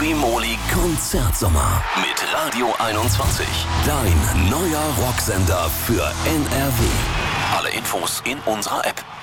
Primoly Konzertsommer mit Radio 21. Dein neuer Rocksender für NRW. Alle Infos in unserer App.